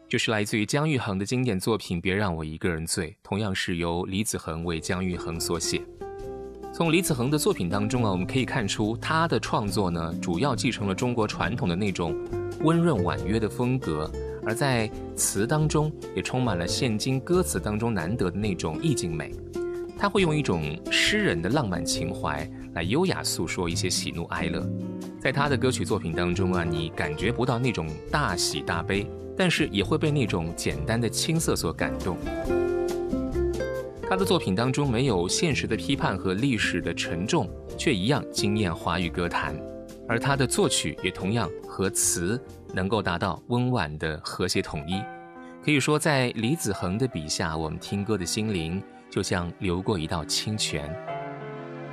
就是来自于姜育恒的经典作品《别让我一个人醉》，同样是由李子恒为姜育恒所写。从李子恒的作品当中我们可以看出他的创作呢，主要继承了中国传统的那种温润婉约的风格，而在词当中也充满了现今歌词当中难得的那种意境美。他会用一种诗人的浪漫情怀来优雅诉说一些喜怒哀乐。在他的歌曲作品当中你感觉不到那种大喜大悲，但是也会被那种简单的青涩所感动。他的作品当中没有现实的批判和历史的沉重，却一样惊艳华语歌坛。而他的作曲也同样和词能够达到温婉的和谐统一。可以说在李子恒的笔下，我们听歌的心灵就像流过一道清泉。